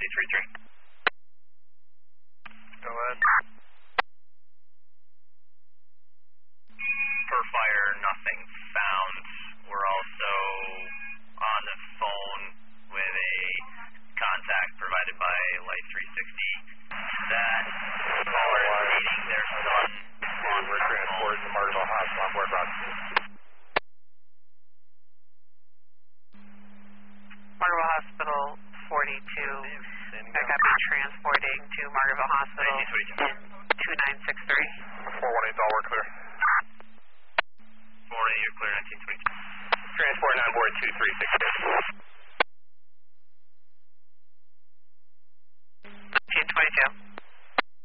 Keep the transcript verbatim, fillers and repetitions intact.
nineteen twenty-three. Go ahead. Per fire, nothing found. We're also on the phone with a contact provided by Life three sixty that caller is meeting their son. We're transported to Margaret Hospital on board Route. Margaret Hospital forty-two. I copy transporting to Margaret Hospital two nine six three. four one eight, all we're clear. four one eight, you're clear, nineteen twenty-two. Transporting on board two three six six.